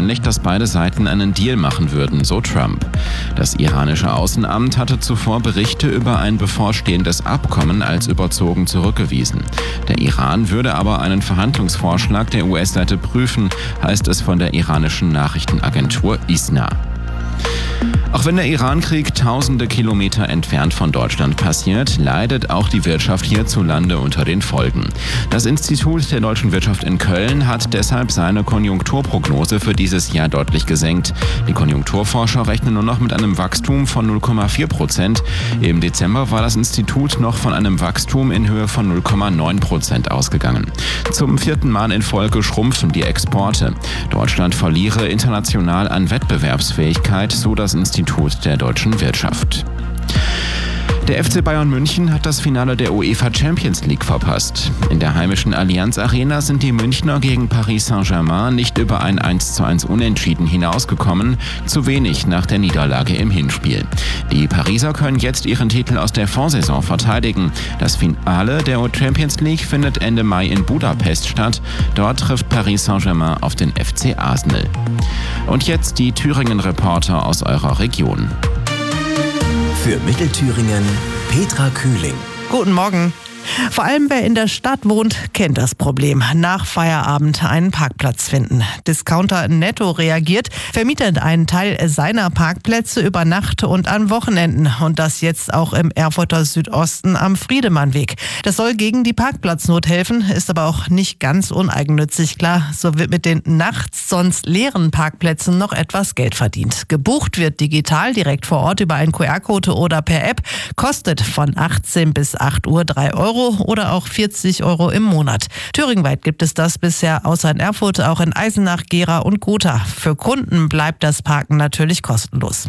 wahrscheinlich, dass beide Seiten einen Deal machen würden, so Trump. Das iranische Außenamt hatte zuvor Berichte über ein bevorstehendes Abkommen als überzogen zurückgewiesen. Der Iran würde aber einen Verhandlungsvorschlag der US-Seite prüfen, heißt es von der iranischen Nachrichtenagentur ISNA. Auch wenn der Iran-Krieg tausende Kilometer entfernt von Deutschland passiert, leidet auch die Wirtschaft hierzulande unter den Folgen. Das Institut der deutschen Wirtschaft in Köln hat deshalb seine Konjunkturprognose für dieses Jahr deutlich gesenkt. Die Konjunkturforscher rechnen nur noch mit einem Wachstum von 0,4%. Im Dezember war das Institut noch von einem Wachstum in Höhe von 0,9% ausgegangen. Zum 4. Mal in Folge schrumpfen die Exporte. Deutschland verliere international an Wettbewerbsfähigkeit, so das Institut der deutschen Wirtschaft. Der FC Bayern München hat das Finale der UEFA Champions League verpasst. In der heimischen Allianz Arena sind die Münchner gegen Paris Saint-Germain nicht über ein 1:1 Unentschieden hinausgekommen, zu wenig nach der Niederlage im Hinspiel. Die Pariser können jetzt ihren Titel aus der Vorsaison verteidigen. Das Finale der Champions League findet Ende Mai in Budapest statt. Dort trifft Paris Saint-Germain auf den FC Arsenal. Und jetzt die Thüringen-Reporter aus eurer Region. Für Mittelthüringen Petra Kühling. Guten Morgen. Vor allem wer in der Stadt wohnt, kennt das Problem. Nach Feierabend einen Parkplatz finden. Discounter Netto reagiert, vermietet einen Teil seiner Parkplätze über Nacht und an Wochenenden. Und das jetzt auch im Erfurter Südosten am Friedemannweg. Das soll gegen die Parkplatznot helfen, ist aber auch nicht ganz uneigennützig. Klar, so wird mit den nachts sonst leeren Parkplätzen noch etwas Geld verdient. Gebucht wird digital direkt vor Ort über einen QR-Code oder per App. Kostet von 18 bis 8 Uhr 3 Euro oder auch 40 Euro im Monat. Thüringenweit gibt es das bisher außer in Erfurt auch in Eisenach, Gera und Gotha. Für Kunden bleibt das Parken natürlich kostenlos.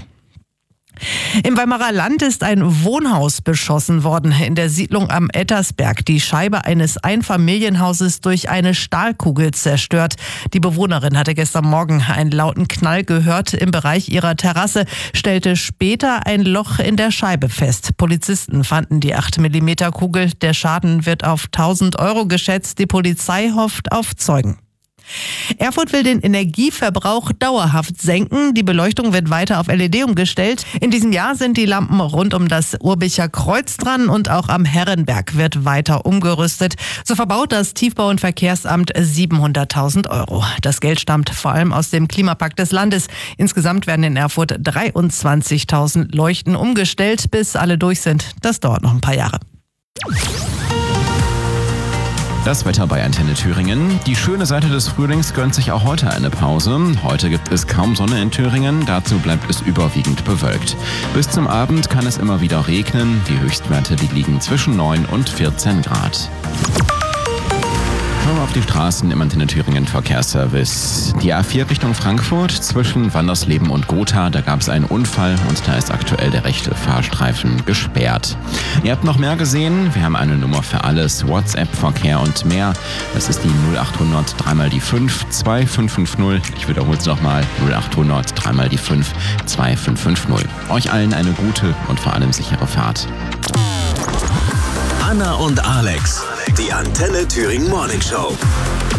Im Weimarer Land ist ein Wohnhaus beschossen worden in der Siedlung am Ettersberg. Die Scheibe eines Einfamilienhauses durch eine Stahlkugel zerstört. Die Bewohnerin hatte gestern Morgen einen lauten Knall gehört im Bereich ihrer Terrasse, stellte später ein Loch in der Scheibe fest. Polizisten fanden die 8 mm Kugel. Der Schaden wird auf 1.000 Euro geschätzt. Die Polizei hofft auf Zeugen. Erfurt will den Energieverbrauch dauerhaft senken. Die Beleuchtung wird weiter auf LED umgestellt. In diesem Jahr sind die Lampen rund um das Urbicher Kreuz dran und auch am Herrenberg wird weiter umgerüstet. So verbaut das Tiefbau- und Verkehrsamt 700.000 Euro. Das Geld stammt vor allem aus dem Klimapakt des Landes. Insgesamt werden in Erfurt 23.000 Leuchten umgestellt. Bis alle durch sind, das dauert noch ein paar Jahre. Das Wetter bei Antenne Thüringen. Die schöne Seite des Frühlings gönnt sich auch heute eine Pause. Heute gibt es kaum Sonne in Thüringen, dazu bleibt es überwiegend bewölkt. Bis zum Abend kann es immer wieder regnen. Die Höchstwerte liegen zwischen 9 und 14 Grad. Schauen wir auf die Straßen im Antenne Thüringen Verkehrsservice. Die A4 Richtung Frankfurt zwischen Wandersleben und Gotha, da gab es einen Unfall und da ist aktuell der rechte Fahrstreifen gesperrt. Ihr habt noch mehr gesehen, wir haben eine Nummer für alles, WhatsApp, Verkehr und mehr. Das ist die 0800 3 die 5 2550. Ich wiederhole es nochmal, 0800 3 die 5 2550. Euch allen eine gute und vor allem sichere Fahrt. Anna und Alex, die Antenne Thüringen Morning Show.